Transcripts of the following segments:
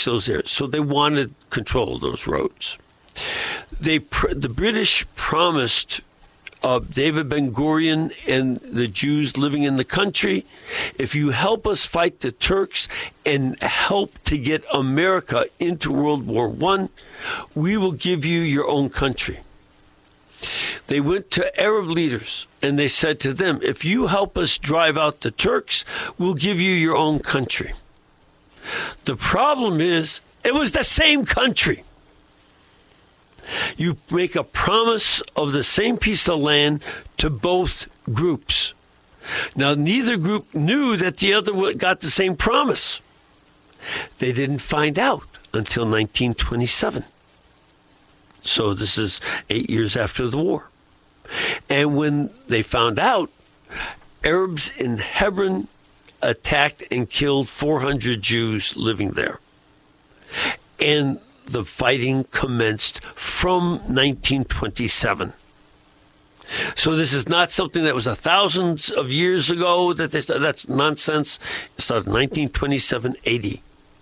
fix those areas. So they wanted control of those roads. The British promised David Ben-Gurion and the Jews living in the country, if you help us fight the Turks and help to get America into World War I, we will give you your own country. They went to Arab leaders and they said to them, if you help us drive out the Turks, we'll give you your own country. The problem is, it was the same country. You make a promise of the same piece of land to both groups. Now, neither group knew that the other got the same promise. They didn't find out until 1927. So this is 8 years after the war. And when they found out, Arabs in Hebron attacked and killed 400 Jews living there. And the fighting commenced from 1927. So this is not something that was thousands of years ago. That's nonsense. It started in 1927 AD.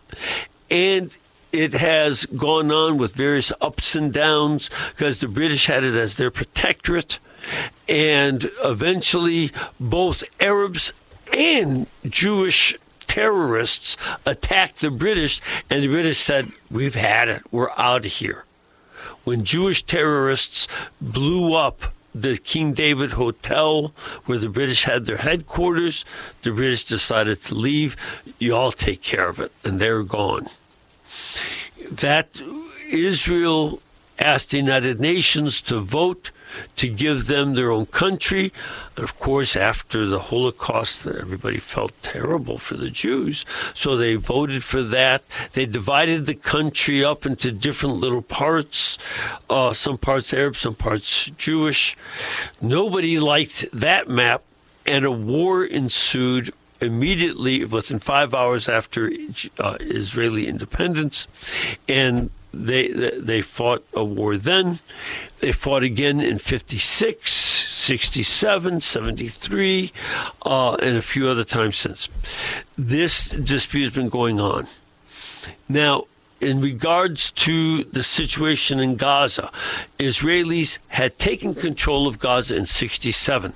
And it has gone on with various ups and downs because the British had it as their protectorate. And eventually both Arabs and Jewish terrorists attacked the British, and the British said, we've had it, we're out of here. When Jewish terrorists blew up the King David Hotel, where the British had their headquarters, the British decided to leave. You all take care of it, and they're gone. That Israel asked the United Nations to vote to give them their own country. Of course, after the Holocaust, everybody felt terrible for the Jews, so they voted for that. They divided the country up into different little parts, some parts Arab, some parts Jewish. Nobody liked that map, and a war ensued immediately within 5 hours after Israeli independence, and they fought a war then. They fought again in 56, 67, 73, and a few other times since. This dispute has been going on. Now, in regards to the situation in Gaza, Israelis had taken control of Gaza in 67.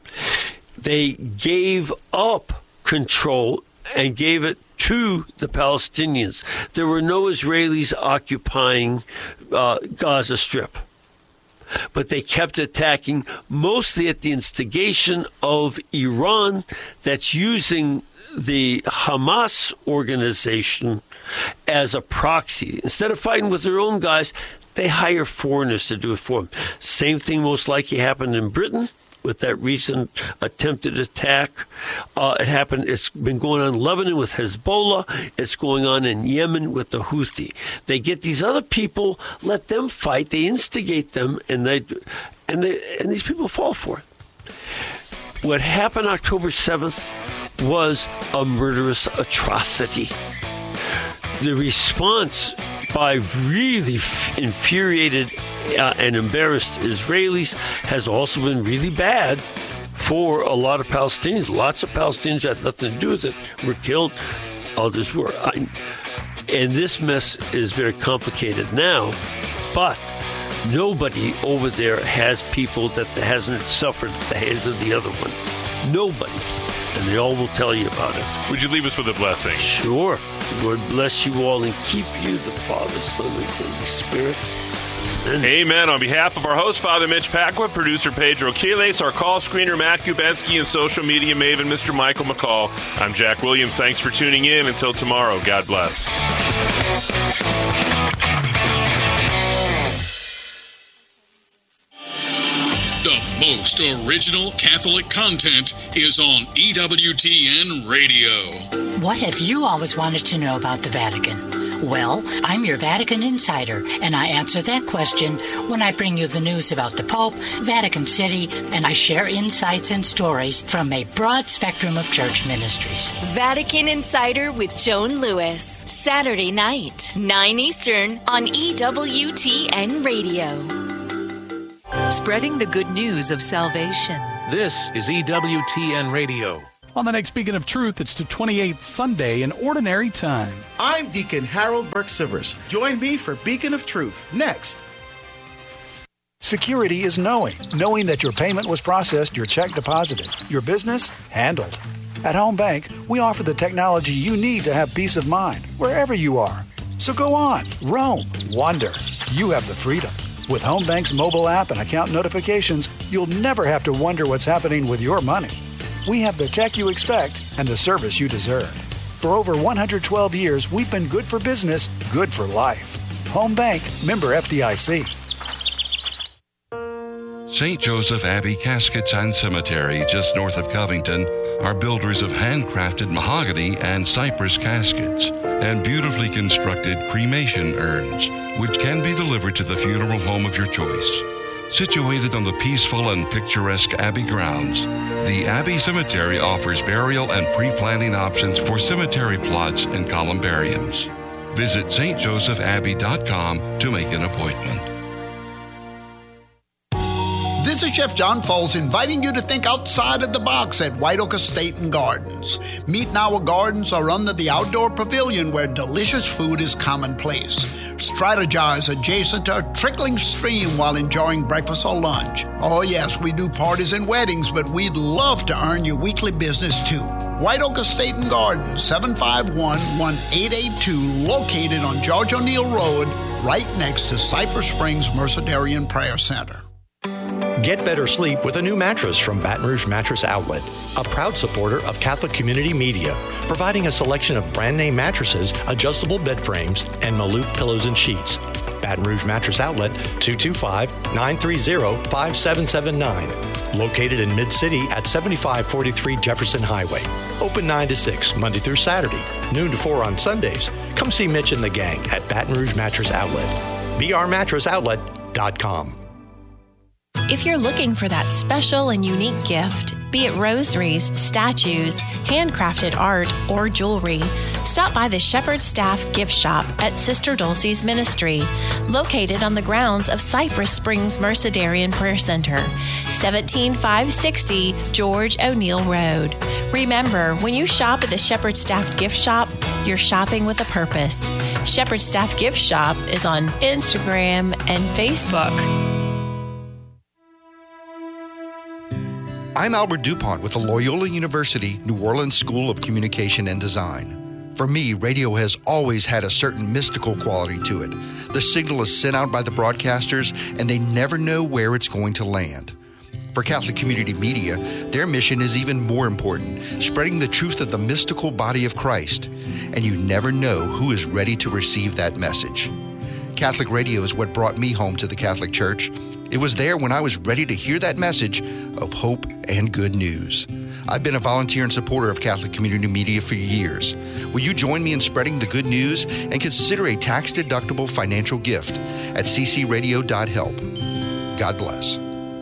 They gave up control and gave it to the Palestinians. There were no Israelis occupying Gaza Strip. But they kept attacking, mostly at the instigation of Iran, that's using the Hamas organization as a proxy. Instead of fighting with their own guys, they hire foreigners to do it for them. Same thing most likely happened in Britain with that recent attempted attack. It's been going on in Lebanon with Hezbollah. It's going on in Yemen with the Houthi. They get these other people, let them fight. They instigate them, and these people fall for it. What happened October 7th was a murderous atrocity. The response by really infuriated and embarrassed Israelis has also been really bad for a lot of Palestinians. Lots of Palestinians had nothing to do with it, were killed, others were. And this mess is very complicated now, but nobody over there has people that hasn't suffered at the hands of the other one. Nobody. And they all will tell you about it. Would you leave us with a blessing? Sure. Lord bless you all and keep you, the Father, Son, and Holy Spirit. Amen. Amen. On behalf of our host, Father Mitch Pacwa, producer Pedro Quiles, our call screener, Matt Kubensky, and social media maven, Mr. Michael McCall, I'm Jack Williams. Thanks for tuning in. Until tomorrow, God bless. The most original Catholic content is on EWTN Radio. What have you always wanted to know about the Vatican? Well, I'm your Vatican insider, and I answer that question when I bring you the news about the Pope, Vatican City, and I share insights and stories from a broad spectrum of church ministries. Vatican Insider with Joan Lewis, Saturday night, 9 Eastern on EWTN Radio. Spreading the good news of salvation. This is EWTN Radio. On the next Beacon of Truth, it's the 28th Sunday in Ordinary Time. I'm Deacon Harold Burke-Sivers. Join me for Beacon of Truth next. Security is knowing that your payment was processed, your check deposited, your business handled. At Home Bank, we offer the technology you need to have peace of mind wherever you are. So go on, roam, wander. You have the freedom. With Home Bank's mobile app and account notifications, you'll never have to wonder what's happening with your money. We have the tech you expect and the service you deserve. For over 112 years, we've been good for business, good for life. Home Bank, member FDIC. St. Joseph Abbey Caskets and Cemetery, just north of Covington, are builders of handcrafted mahogany and cypress caskets and beautifully constructed cremation urns, which can be delivered to the funeral home of your choice. Situated on the peaceful and picturesque Abbey grounds, the Abbey Cemetery offers burial and pre-planning options for cemetery plots and columbariums. Visit stjosephabbey.com to make an appointment. This is Chef John Foles inviting you to think outside of the box at White Oak Estate and Gardens. Meet and Our Gardens are under the outdoor pavilion where delicious food is commonplace. Strategize adjacent to a trickling stream while enjoying breakfast or lunch. Oh yes, we do parties and weddings, but we'd love to earn your weekly business too. White Oak Estate and Gardens, 751-1882, located on George O'Neill Road, right next to Cypress Springs Mercedarian Prayer Center. Get better sleep with a new mattress from Baton Rouge Mattress Outlet, a proud supporter of Catholic Community Media, providing a selection of brand name mattresses, adjustable bed frames, and Maluk pillows and sheets. Baton Rouge Mattress Outlet, 225-930-5779. Located in Mid-City at 7543 Jefferson Highway. Open 9 to 6, Monday through Saturday, noon to 4 on Sundays. Come see Mitch and the gang at Baton Rouge Mattress Outlet. brmattressaoutlet.com. If you're looking for that special and unique gift, be it rosaries, statues, handcrafted art, or jewelry, stop by the Shepherd Staff Gift Shop at Sister Dulcie's Ministry, located on the grounds of Cypress Springs Mercedarian Prayer Center, 17560 George O'Neill Road. Remember, when you shop at the Shepherd Staff Gift Shop, you're shopping with a purpose. Shepherd Staff Gift Shop is on Instagram and Facebook. I'm Albert DuPont with the Loyola University New Orleans School of Communication and Design. For me, radio has always had a certain mystical quality to it. The signal is sent out by the broadcasters, and they never know where it's going to land. For Catholic Community Media, their mission is even more important, spreading the truth of the mystical body of Christ. And you never know who is ready to receive that message. Catholic radio is what brought me home to the Catholic Church. It was there when I was ready to hear that message of hope and good news. I've been a volunteer and supporter of Catholic Community Media for years. Will you join me in spreading the good news and consider a tax-deductible financial gift at ccradio.help? God bless.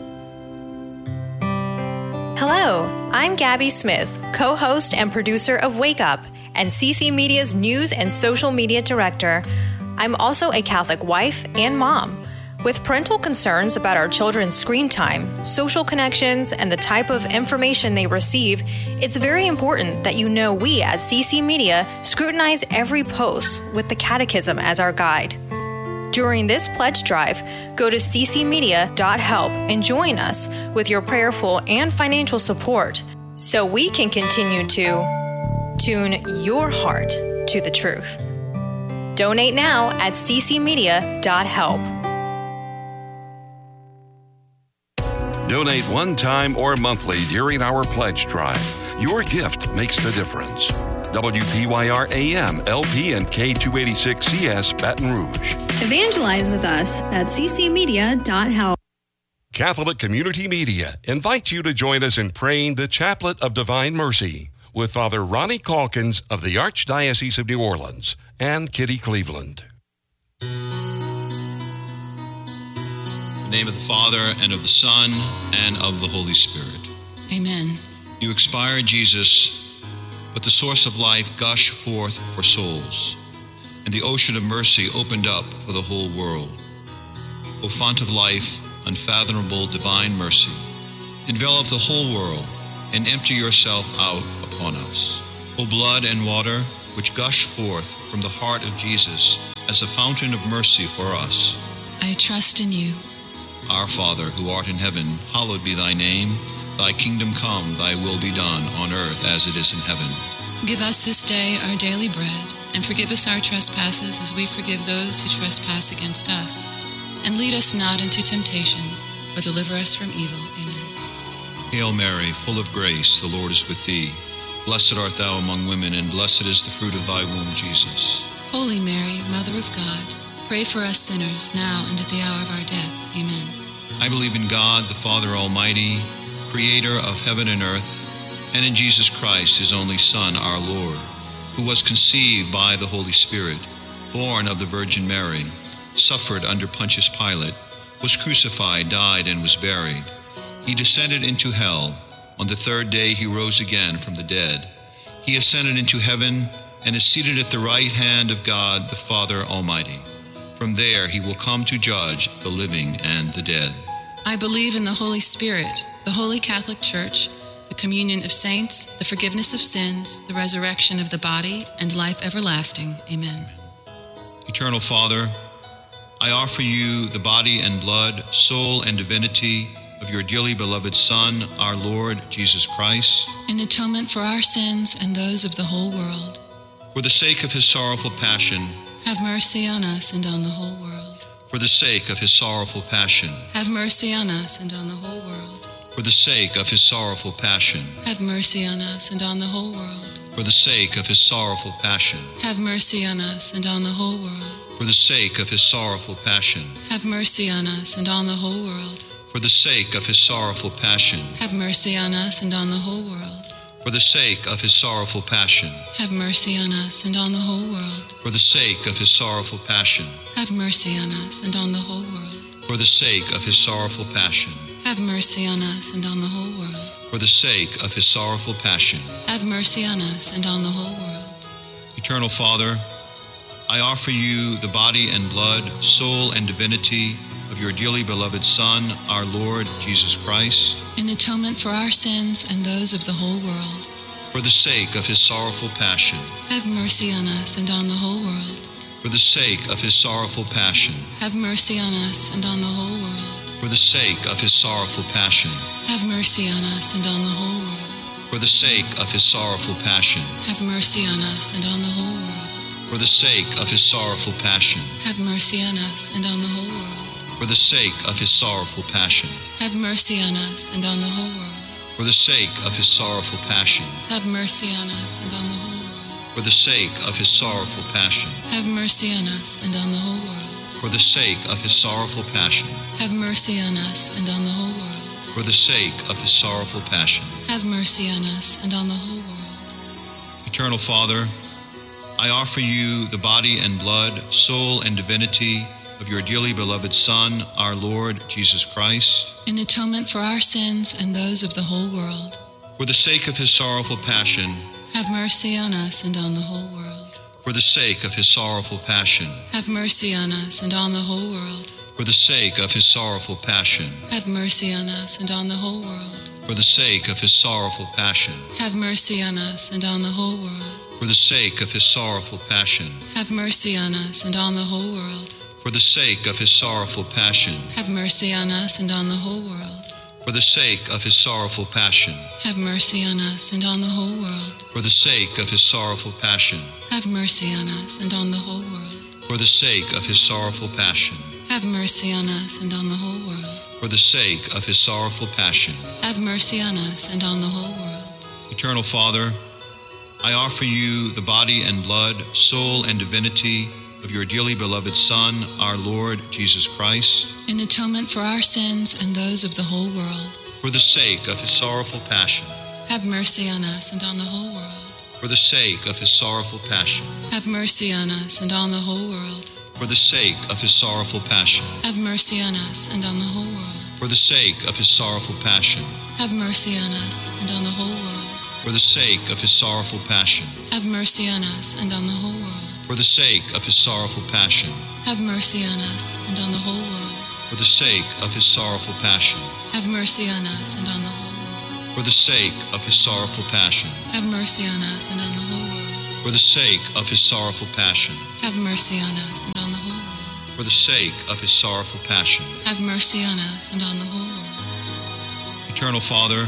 Hello, I'm Gabby Smith, co-host and producer of Wake Up and CC Media's news and social media director. I'm also a Catholic wife and mom. With parental concerns about our children's screen time, social connections, and the type of information they receive, it's very important that you know we at CC Media scrutinize every post with the Catechism as our guide. During this pledge drive, go to ccmedia.help and join us with your prayerful and financial support so we can continue to tune your heart to the truth. Donate now at ccmedia.help. Donate one time or monthly during our pledge drive. Your gift makes the difference. WPYR AM, LP, and K286CS Baton Rouge. Evangelize with us at ccmedia.help. Catholic Community Media invites you to join us in praying the Chaplet of Divine Mercy with Father Ronnie Calkins of the Archdiocese of New Orleans and Kitty Cleveland. In the name of the Father, and of the Son, and of the Holy Spirit. Amen. You expired, Jesus, but the source of life gushed forth for souls, and the ocean of mercy opened up for the whole world. O font of life, unfathomable divine mercy, envelop the whole world and empty yourself out upon us. O blood and water, which gush forth from the heart of Jesus as a fountain of mercy for us, I trust in you. Our Father, who art in heaven, hallowed be thy name. Thy kingdom come, thy will be done, on earth as it is in heaven. Give us this day our daily bread, and forgive us our trespasses as we forgive those who trespass against us. And lead us not into temptation, but deliver us from evil. Amen. Hail Mary, full of grace, the Lord is with thee. Blessed art thou among women, and blessed is the fruit of thy womb, Jesus. Holy Mary, Mother of God, pray for us sinners, now and at the hour of our death. Amen. I believe in God, the Father Almighty, creator of heaven and earth, and in Jesus Christ, his only Son, our Lord, who was conceived by the Holy Spirit, born of the Virgin Mary, suffered under Pontius Pilate, was crucified, died, and was buried. He descended into hell. On the third day he rose again from the dead. He ascended into heaven and is seated at the right hand of God, the Father Almighty. From there he will come to judge the living and the dead. I believe in the Holy Spirit, the Holy Catholic Church, the communion of saints, the forgiveness of sins, the resurrection of the body, and life everlasting. Amen. Eternal Father, I offer you the body and blood, soul and divinity of your dearly beloved Son, our Lord Jesus Christ, in atonement for our sins and those of the whole world. For the sake of his sorrowful passion, have mercy on us and on the whole world. For the sake of his sorrowful passion, have mercy on us and on the whole world. For the sake of his sorrowful passion, have mercy on us and on the whole world. For the sake of his sorrowful passion, have mercy on us and on the whole world. For the sake of his sorrowful passion, have mercy on us and on the whole world. For the sake of his sorrowful passion, have mercy on us and on the whole world. For the sake of his sorrowful passion, have mercy on us and on the whole world. For the sake of his sorrowful passion, have mercy on us and on the whole world. For the sake of his sorrowful passion, have mercy on us and on the whole world. For the sake of his sorrowful passion, have mercy on us and on the whole world. Eternal Father, I offer you the body and blood, soul and divinity of your dearly beloved Son, our Lord Jesus Christ, in atonement for our sins and those of the whole world. For the sake of his sorrowful passion, have mercy on us and on the whole world. For the sake of his sorrowful passion, have mercy on us and on the whole world. For the sake of his sorrowful passion, have mercy on us and on the whole world. For the sake of his sorrowful passion, have mercy on us and on the whole world. For the sake of his sorrowful passion, have mercy on us and on the whole world. For the sake of his sorrowful passion, have mercy on us and on the whole world. For the sake of his sorrowful passion, have mercy on us and on the whole world. For the sake of his sorrowful passion, have mercy on us and on the whole world. For the sake of his sorrowful passion, have mercy on us and on the whole world. For the sake of his sorrowful passion, have mercy on us and on the whole world. Eternal Father, I offer you the body and blood, soul and divinity of your dearly beloved Son, our Lord Jesus Christ, in atonement for our sins and those of the whole world. For the sake of his sorrowful passion, have mercy on us and on the whole world. For the sake of his sorrowful passion, have mercy on us and on the whole world. For the sake of his sorrowful passion, have mercy on us and on the whole world. For the sake of his sorrowful passion, have mercy on us and on the whole world. For the sake of his sorrowful passion, have mercy on us and on the whole world. For the sake of his sorrowful passion, have mercy on us and on the whole world. For the sake of his sorrowful passion, have mercy on us and on the whole world. For the sake of his sorrowful passion, have mercy on us and on the whole world. For the sake of his sorrowful passion, have mercy on us and on the whole world. For the sake of his sorrowful passion, have mercy on us and on the whole world. Eternal Father, I offer you the body and blood, soul and divinity of your dearly beloved Son, our Lord Jesus Christ, in atonement for our sins and those of the whole world. For the sake of his sorrowful passion, have mercy on us and on the whole world. For the sake of his sorrowful passion, have mercy on us and on the whole world. For the sake of his sorrowful passion, have mercy on us and on the whole world. For the sake of his sorrowful passion, have mercy on us and on the whole world. For the sake of his sorrowful passion, have mercy on us and on the whole world. For the sake of his sorrowful passion, have mercy on us and on the whole world. For the sake of his sorrowful passion, have mercy on us and on the whole world. For the sake of his sorrowful passion. Have mercy on us and on the whole world. For the sake of his sorrowful passion. Have mercy on us and on the whole world. For the sake of his sorrowful passion. Have mercy on us and on the whole world. Eternal Father,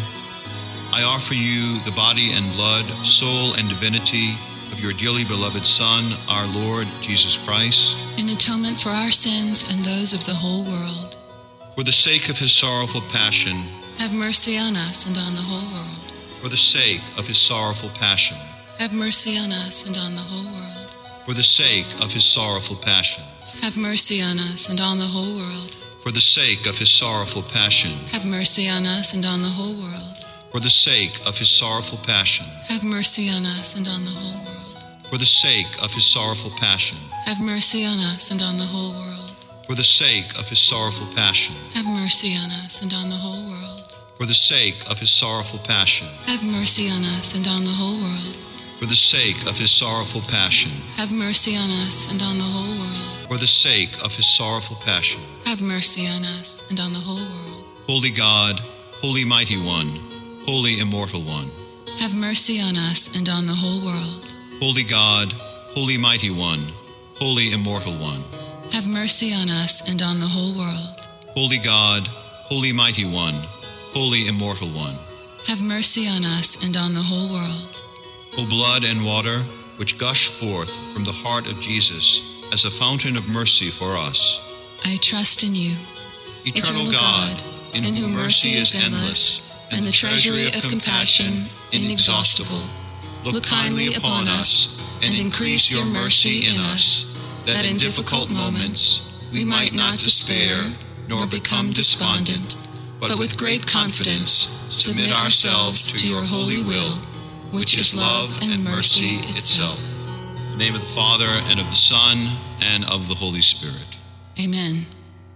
I offer you the body and blood, soul and divinity of your dearly beloved Son, our Lord Jesus Christ, in atonement for our sins and those of the whole world. For the sake of his sorrowful passion. Have mercy on us and on the whole world. For the sake of his sorrowful passion. Have mercy on us and on the whole world. For the sake of his sorrowful passion. Have mercy on us and on the whole world. For the sake of his sorrowful passion. Have mercy on us and on the whole world. For the sake of his sorrowful passion. Have mercy on us and on the whole world. For the sake of his sorrowful passion. Have mercy on us and on the whole world. For the sake of his sorrowful passion. Have mercy on us and on the whole world. For the sake of his sorrowful passion. Have mercy on us and on the whole world. For the sake of his sorrowful passion. Have mercy on us and on the whole world. For the sake of his sorrowful passion. Have mercy on us and on the whole world. Holy God, Holy Mighty One, Holy Immortal One. Have mercy on us and on the whole world. Holy God, Holy Mighty One, Holy Immortal One. Have mercy on us and on the whole world. Holy God, Holy Mighty One, Holy Immortal One. Have mercy on us and on the whole world. O blood and water, which gush forth from the heart of Jesus as a fountain of mercy for us. I trust in you, eternal God, in whom mercy is endless, and the treasury of compassion inexhaustible. Look kindly upon us, and increase your mercy in us, that in difficult moments we might not despair, nor become despondent, but with great confidence submit ourselves to your holy will, which is love and mercy itself. In the name of the Father, and of the Son, and of the Holy Spirit. Amen.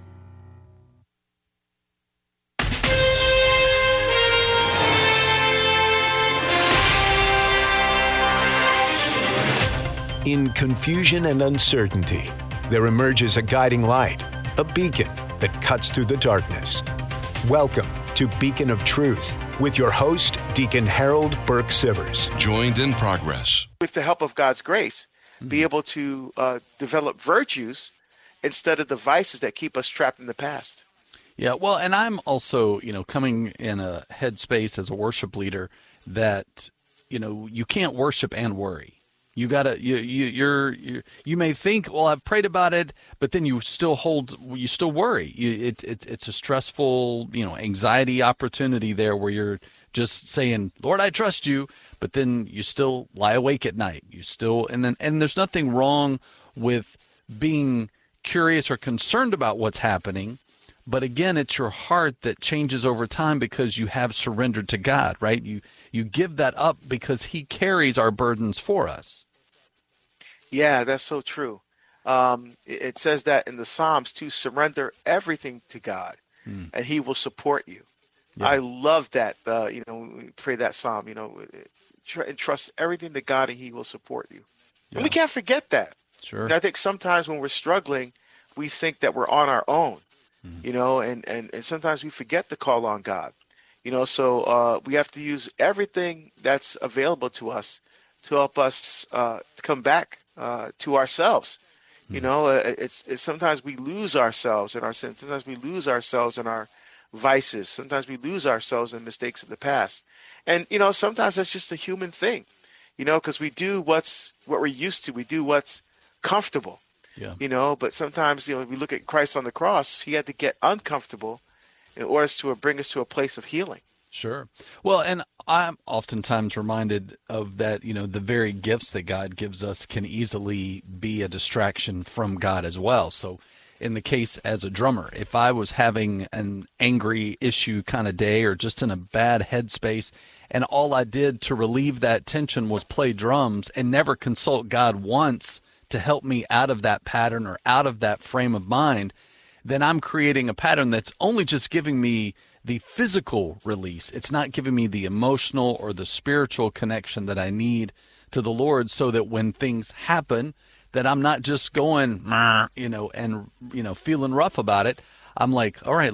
In confusion and uncertainty, there emerges a guiding light, a beacon that cuts through the darkness. Welcome to Beacon of Truth with your host, Deacon Harold Burke Sivers. Joined in progress. With the help of God's grace, be able to develop virtues instead of the vices that keep us trapped in the past. Yeah, well, and I'm also, coming in a headspace as a worship leader that, you can't worship and worry. You gotta, you may think, well, I've prayed about it, but then you still worry. It's a stressful, anxiety opportunity there where you're just saying, Lord, I trust you, but then you still lie awake at night. And there's nothing wrong with being curious or concerned about what's happening. But again, it's your heart that changes over time because you have surrendered to God, right? You give that up because he carries our burdens for us. Yeah, that's so true. It says that in the Psalms to surrender everything to God, and he will support you. Yeah. I love that. We pray that Psalm, trust everything to God and he will support you. Yeah. And we can't forget that. Sure. And I think sometimes when we're struggling, we think that we're on our own, and sometimes we forget to call on God. So we have to use everything that's available to us to help us come back to ourselves. It's sometimes we lose ourselves in our sins. Sometimes we lose ourselves in our vices. Sometimes we lose ourselves in mistakes of the past. And, sometimes that's just a human thing, because we do what we're used to. We do what's comfortable, but sometimes, we look at Christ on the cross. He had to get uncomfortable in order to bring us to a place of healing. Sure. Well, and I'm oftentimes reminded of that, the very gifts that God gives us can easily be a distraction from God as well. So in the case as a drummer, if I was having an angry issue kind of day or just in a bad headspace, and all I did to relieve that tension was play drums and never consult God once to help me out of that pattern or out of that frame of mind, then I'm creating a pattern that's only just giving me the physical release. It's not giving me the emotional or the spiritual connection that I need to the Lord, so that when things happen, that I'm not just going, and feeling rough about it. I'm like, all right, Lord,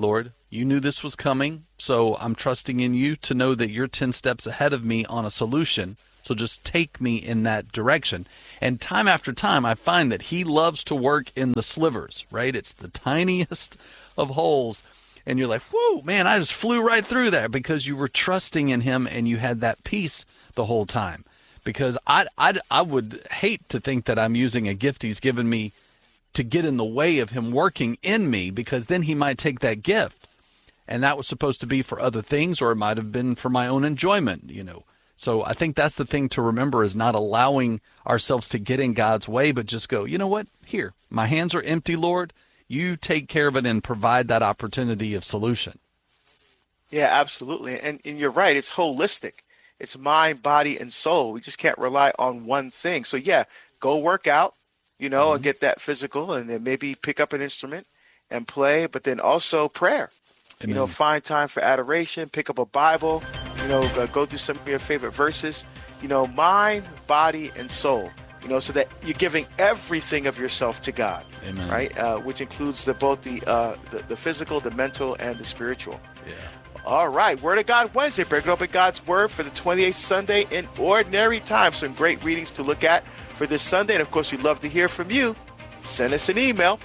You knew this was coming, so I'm trusting in you to know that you're 10 steps ahead of me on a solution. So just take me in that direction. And time after time, I find that he loves to work in the slivers, right? It's the tiniest of holes. And you're like, whoa, man, I just flew right through that because you were trusting in him and you had that peace the whole time. Because I would hate to think that I'm using a gift he's given me to get in the way of him working in me, because then he might take that gift. And that was supposed to be for other things, or it might have been for my own enjoyment, you know. So I think that's the thing to remember, is not allowing ourselves to get in God's way, but just go, you know what? Here, my hands are empty, Lord. You take care of it and provide that opportunity of solution. Yeah, absolutely. And you're right. It's holistic. It's mind, body, and soul. We just can't rely on one thing. So, yeah, go work out, you know, and get that physical, and then maybe pick up an instrument and play, but then also prayer. Amen. You know, find time for adoration, pick up a Bible, you know, go through some of your favorite verses, you know, mind, body, and soul, you know, so that you're giving everything of yourself to God. Amen. Right? Which includes both the physical, the mental, and the spiritual. Yeah. All right. Word of God Wednesday. Breaking open God's Word for the 28th Sunday in Ordinary Time. Some great readings to look at for this Sunday. And, of course, we'd love to hear from you. Send us an email,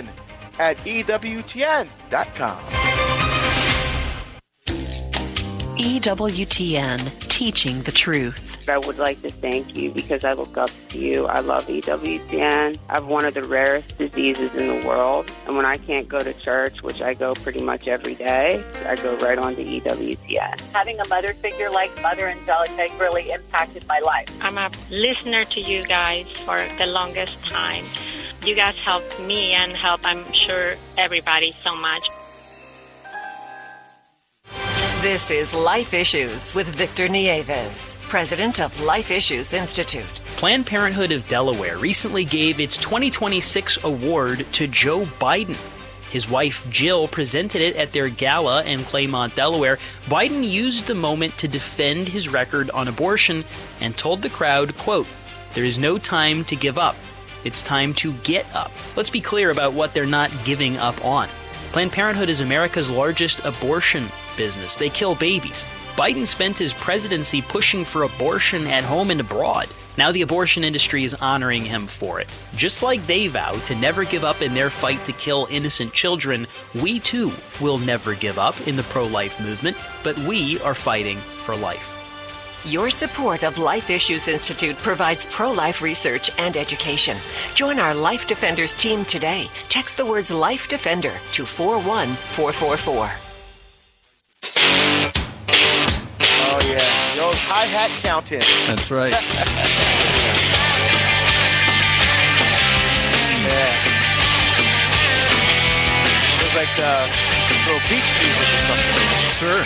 beacon@EWTN.com. EWTN, teaching the truth. I would like to thank you because I look up to you. I love EWTN. I have one of the rarest diseases in the world. And when I can't go to church, which I go pretty much every day, I go right on to EWTN. Having a mother figure like Mother Angelica really impacted my life. I'm a listener to you guys for the longest time. You guys helped me and help, I'm sure, everybody so much. This is Life Issues with Victor Nieves, president of Life Issues Institute. Planned Parenthood of Delaware recently gave its 2026 award to Joe Biden. His wife, Jill, presented it at their gala in Claymont, Delaware. Biden used the moment to defend his record on abortion and told the crowd, quote, "There is no time to give up. It's time to get up." Let's be clear about what they're not giving up on. Planned Parenthood is America's largest abortion business. They kill babies. Biden spent his presidency pushing for abortion at home and abroad. Now the abortion industry is honoring him for it. Just like they vowed to never give up in their fight to kill innocent children, we too will never give up in the pro-life movement, but we are fighting for life. Your support of Life Issues Institute provides pro-life research and education. Join our Life Defenders team today. Text the words Life Defender to 41444. Oh, yeah. The old hi-hat count-in. That's right. Yeah. It was like little beach music or something. Sure.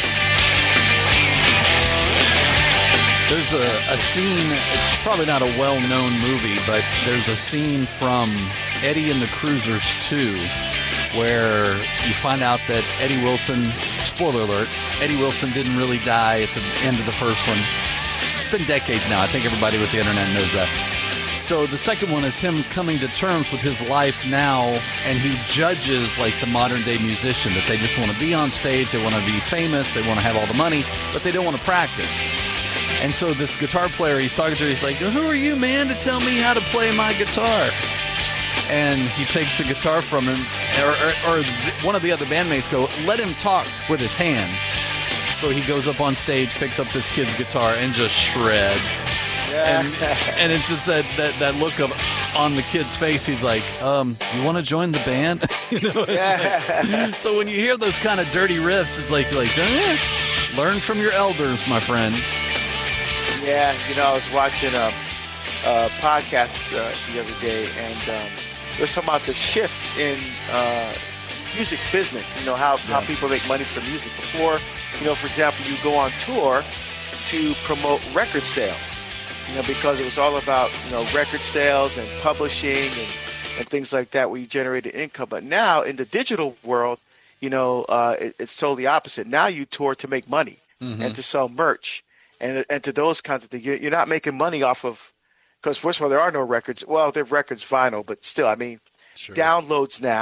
There's a scene, it's probably not a well-known movie, but there's a scene from Eddie and the Cruisers 2 where you find out that Eddie Wilson, spoiler alert, Eddie Wilson didn't really die at the end of the first one. It's been decades now. I think everybody with the internet knows that. So the second one is him coming to terms with his life now, and he judges like the modern-day musician, that they just want to be on stage, they want to be famous, they want to have all the money, but they don't want to practice. And so this guitar player he's talking to, he's like, "Who are you, man, to tell me how to play my guitar?" And he takes the guitar from him, or one of the other bandmates go, "Let him talk with his hands." So he goes up on stage, picks up this kid's guitar, and just shreds. Yeah. And it's just that look of on the kid's face. He's like, "You want to join the band?" You know? Yeah. So when you hear those kind of dirty riffs, it's like learn from your elders, my friend. Yeah, you know, I was watching a podcast the other day, and they were talking about the shift in music business. You know, how people make money from music. Before, you know, for example, you go on tour to promote record sales, you know, because it was all about, you know, record sales and publishing and things like that, where you generated income. But now in the digital world, you know, it's totally opposite. Now you tour to make money and to sell merch. And to those kinds of things. You're not making money off of, because first of all, there are no records. Well, there are records vinyl, but still, I mean, downloads now.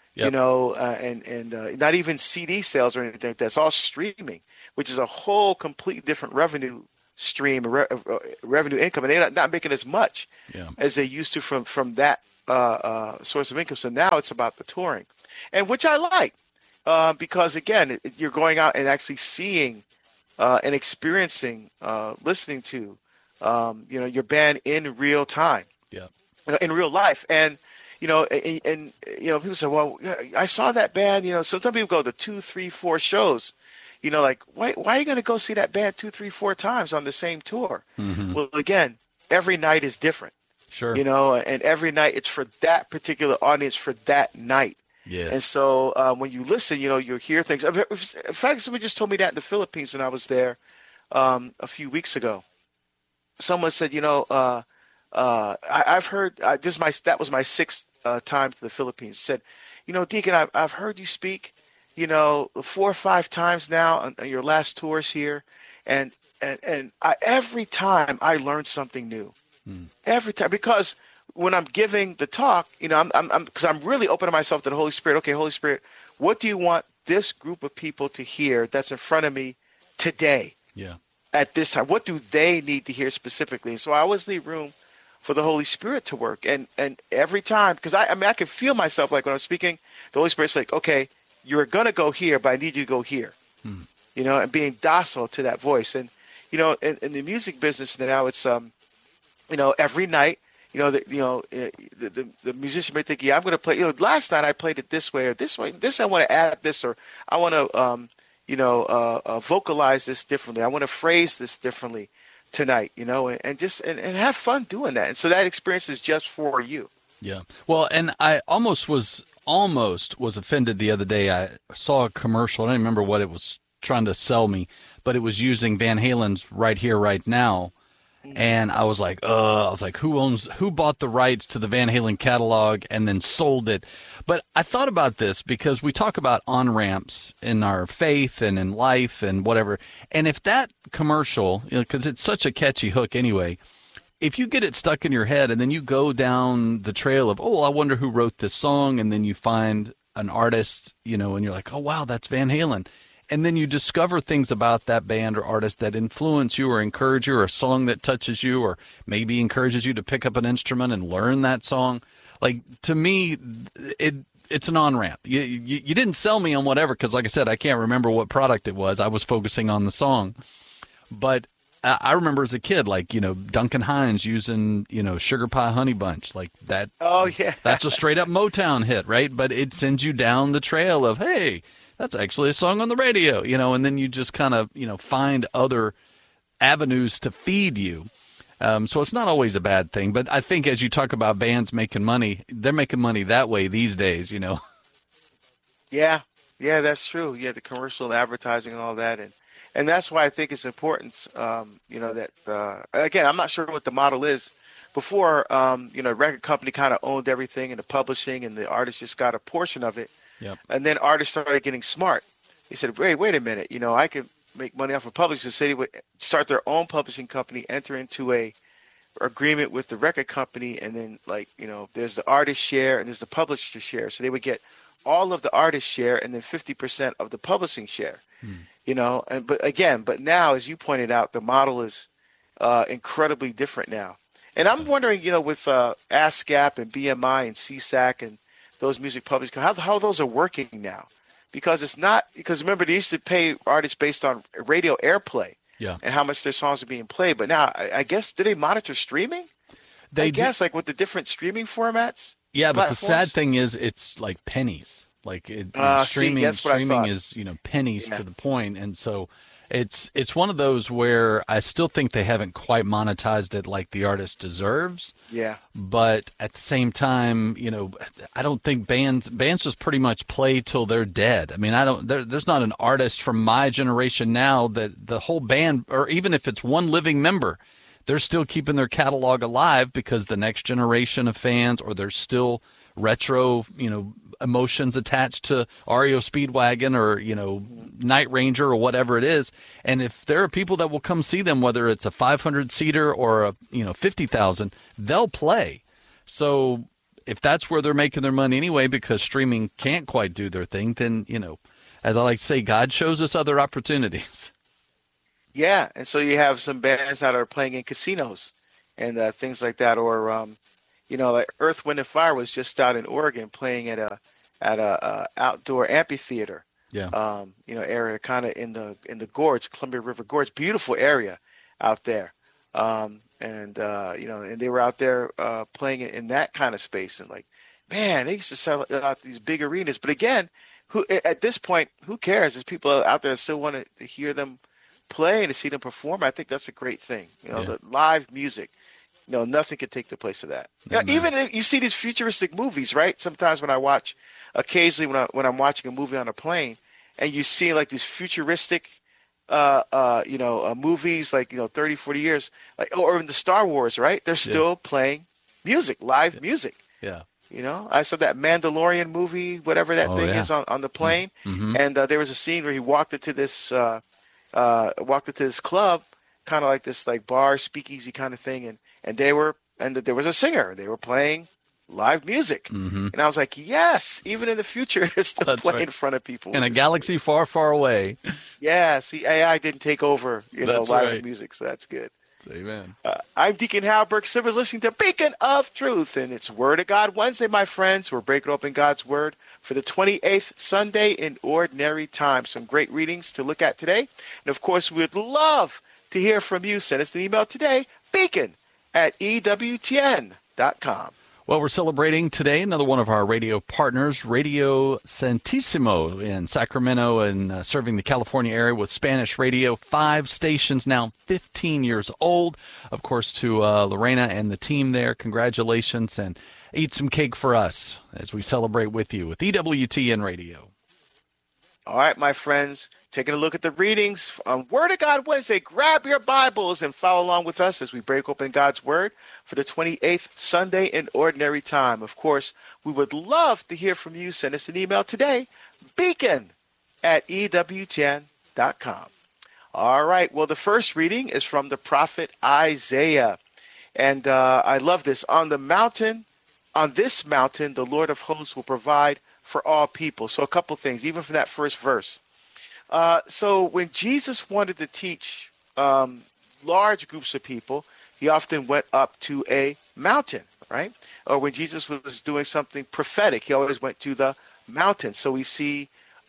you know, and not even CD sales or anything like that. It's all streaming, which is a whole completely different revenue stream, revenue income, and they're not making as much as they used to from that source of income. So now it's about the touring, and which I like because again, you're going out and actually seeing and experiencing, listening to, you know, your band in real time, in real life, and you know, and you know, people say, well, I saw that band, you know. So some people go to 2, 3, 4 shows. You know, like, why are you going to go see that band 2, 3, 4 times on the same tour? Mm-hmm. Well, again, every night is different. Sure. You know, and every night it's for that particular audience for that night. Yes. And so when you listen, you know, you'll hear things. In fact, somebody just told me that in the Philippines when I was there a few weeks ago. Someone said, you know, I've heard that was my 6th time to the Philippines. Said, you know, Deacon, I've heard you speak, you know, 4 or 5 times now on your last tours here, and every time I learned something new. Every time, because when I'm giving the talk, you know, I'm really opening myself to the Holy Spirit. Okay, Holy Spirit, what do you want this group of people to hear that's in front of me today? Yeah. At this time, what do they need to hear specifically? So I always leave room for the Holy Spirit to work, and every time, because I mean I can feel myself, like when I'm speaking, the Holy Spirit's like, okay, you're gonna go here, but I need you to go here. You know, and being docile to that voice. And you know, in the music business now, it's you know, every night, you know, the musician may think, yeah, I'm going to play, you know, last night I played it this way or this way. This I want to add this, or I want to, you know, vocalize this differently. I want to phrase this differently tonight, you know, and just and have fun doing that. And so that experience is just for you. Yeah. Well, and I almost was offended the other day. I saw a commercial. I don't remember what it was trying to sell me, but it was using Van Halen's Right Here, Right Now. And I was like, who bought the rights to the Van Halen catalog and then sold it? But I thought about this because we talk about on-ramps in our faith and in life and whatever. And if that commercial, you know, because it's such a catchy hook anyway, if you get it stuck in your head and then you go down the trail of, I wonder who wrote this song, and then you find an artist, you know, and you're like, oh, wow, that's Van Halen. And then you discover things about that band or artist that influence you or encourage you, or a song that touches you, or maybe encourages you to pick up an instrument and learn that song. Like, to me, it's an on-ramp. You didn't sell me on whatever, because like I said, I can't remember what product it was. I was focusing on the song. But I remember as a kid, like, you know, Duncan Hines using, you know, Sugar Pie Honey Bunch, like that. Oh, yeah. That's a straight-up Motown hit, right? But it sends you down the trail of, hey, that's actually a song on the radio, you know, and then you just kind of, you know, find other avenues to feed you. So it's not always a bad thing. But I think as you talk about bands making money, they're making money that way these days, you know. Yeah, that's true. Yeah, the commercial and advertising and all that. And that's why I think it's important, you know, that, again, I'm not sure what the model is. Before, you know, record company kind of owned everything, and the publishing, and the artist just got a portion of it. Yep. And then artists started getting smart. They said, wait a minute, you know, I could make money off of publishers. So they would start their own publishing company, enter into a agreement with the record company, and then, like, you know, there's the artist share and there's the publisher share. So they would get all of the artist share and then 50% of the publishing share. You know, but now, as you pointed out, the model is incredibly different now. And I'm wondering, you know, with ASCAP and BMI and CSAC and those music publishers, how those are working now, because remember, they used to pay artists based on radio airplay, and how much their songs are being played. But now, I guess, do they monitor streaming? I guess, like with the different streaming formats. Yeah, but the sad thing is, it's like pennies. Like streaming is, you know, pennies to the point, and so it's one of those where I still think they haven't quite monetized it like the artist deserves. Yeah. But at the same time, you know, I don't think bands just pretty much play till they're dead. I mean, there's not an artist from my generation now that the whole band, or even if it's one living member, they're still keeping their catalog alive because the next generation of fans, or there's still retro, you know, emotions attached to REO Speedwagon or, you know, Night Ranger or whatever it is. And if there are people that will come see them, whether it's a 500 seater or a, you know, 50,000, they'll play. So if that's where they're making their money anyway, because streaming can't quite do their thing, then, as I like to say, God shows us other opportunities. Yeah, and so you have some bands that are playing in casinos and things like that, or like Earth, Wind and Fire was just out in Oregon playing at a outdoor amphitheater. Yeah. Area kind of in the gorge, Columbia River Gorge, beautiful area out there. And they were out there playing in that kind of space, and like, man, they used to sell out these big arenas. But again, at this point, who cares? There's people out there that still want to hear them play and to see them perform. I think that's a great thing. The live music. Nothing could take the place of that. Even if you see these futuristic movies, right? Sometimes when I watch, occasionally when I'm watching a movie on a plane, and you see like these futuristic, movies like 30, 40 years, like, or in the Star Wars, right? They're still playing music, live music. Yeah. I saw that Mandalorian movie, whatever that thing is on the plane, and there was a scene where he walked into this club, kind of like this like bar speakeasy kind of thing, and there was a singer. They were playing live music, and I was like, yes, even in the future, it's still playing in front of people in a galaxy far, far away. Yeah, see, AI didn't take over, live music, so that's good. Amen. I'm Deacon Halberg Silvers, listening to Beacon of Truth, and it's Word of God Wednesday, my friends. We're breaking open God's Word for the 28th Sunday in Ordinary Time. Some great readings to look at today, and of course, we'd love to hear from you. Send us an email today, beacon@ewtn.com. Well, we're celebrating today another one of our radio partners, Radio Santissimo in Sacramento, and serving the California area with Spanish radio. 5 stations now, 15 years old. Of course, to Lorena and the team there, congratulations, and eat some cake for us as we celebrate with you with EWTN Radio. All right, my friends, taking a look at the readings on Word of God Wednesday. Grab your Bibles and follow along with us as we break open God's Word for the 28th Sunday in Ordinary Time. Of course, we would love to hear from you. Send us an email today, beacon@ewtn.com. All right, well, the first reading is from the prophet Isaiah. And I love this. On this mountain, the Lord of hosts will provide for all people. So a couple things, even from that first verse. So when Jesus wanted to teach large groups of people, he often went up to a mountain, right? Or when Jesus was doing something prophetic, he always went to the mountain. So we see,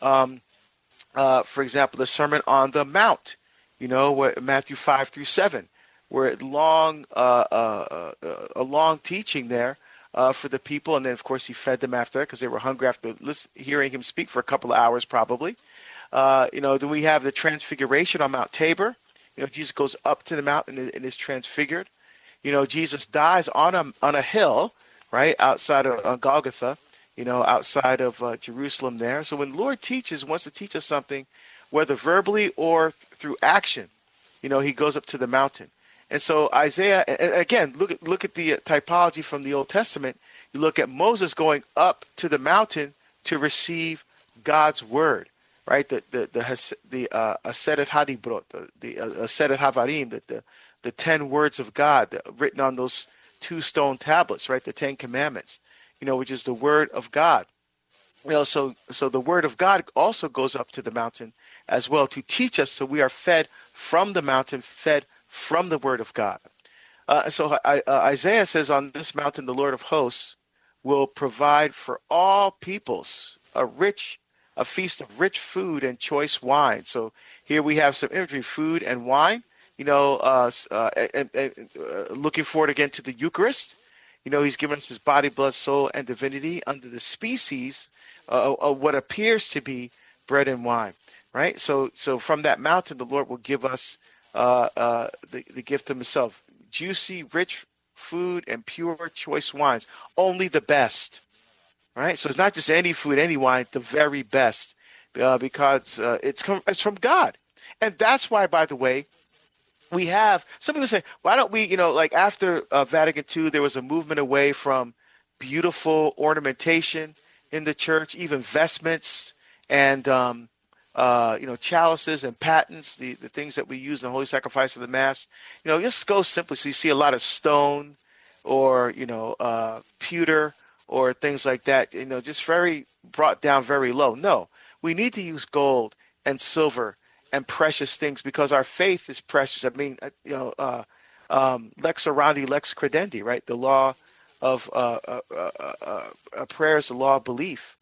for example, the Sermon on the Mount, where Matthew 5-7, where a long teaching there for the people, and then of course he fed them after that because they were hungry after hearing him speak for a couple of hours probably. Then we have the Transfiguration on Mount Tabor. Jesus goes up to the mountain and is transfigured. Jesus dies on a hill, right outside of Golgotha, outside of Jerusalem there. So when the Lord wants to teach us something, whether verbally or through action, he goes up to the mountain. And so Isaiah, again, look at the typology from the Old Testament. You look at Moses going up to the mountain to receive God's word, right? The Aseret Hadibrot, the Aseret Havarim, the 10 words of God written on those 2 stone tablets, right? The 10 Commandments, which is the word of God. So the word of God also goes up to the mountain as well to teach us. So we are fed from the mountain, fed from the word of God. So Isaiah says, on this mountain, the Lord of hosts will provide for all peoples a feast of rich food and choice wine. So here we have some imagery, food and wine, looking forward again to the Eucharist. He's given us his body, blood, soul, and divinity under the species of what appears to be bread and wine, right? So from that mountain, the Lord will give us the gift of himself, juicy, rich food and pure choice wines, only the best, right? So it's not just any food, any wine, the very best, because it's from God. And that's why, by the way, we have, some people say, why don't we, like after Vatican II, there was a movement away from beautiful ornamentation in the church, even vestments and chalices and patens, the things that we use in the Holy Sacrifice of the Mass. Just go simply. So you see a lot of stone or, pewter or things like that, just very brought down very low. No, we need to use gold and silver and precious things because our faith is precious. I mean, lex orandi, lex credendi, right? The law of prayer is the law of belief.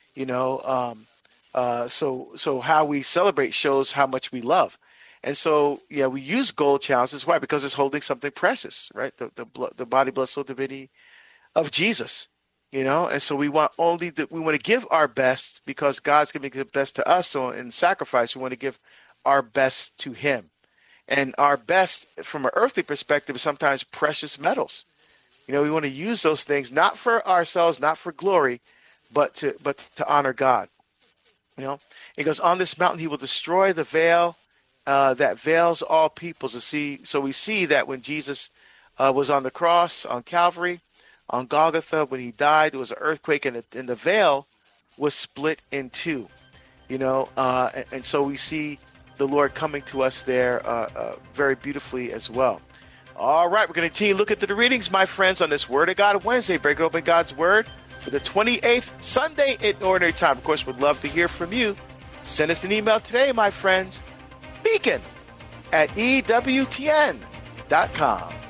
So how we celebrate shows how much we love. And so, we use gold chalices. Why? Because it's holding something precious, right? The body, blood, soul, divinity of Jesus, And so we want to give our best because God's giving the best to us. So in sacrifice, we want to give our best to Him. And our best from an earthly perspective is sometimes precious metals. We want to use those things not for ourselves, not for glory, but to honor God. It goes, on this mountain He will destroy the veil that veils all peoples. So we see that when Jesus was on the cross, on Calvary, on Golgotha, when He died, there was an earthquake, and the veil was split in two. And so we see the Lord coming to us there very beautifully as well. All right, we're going to continue to look at the readings, my friends, on this Word of God Wednesday. Break open God's Word for the 28th Sunday in Ordinary Time. Of course, we'd love to hear from you. Send us an email today, my friends. Beacon@EWTN.com.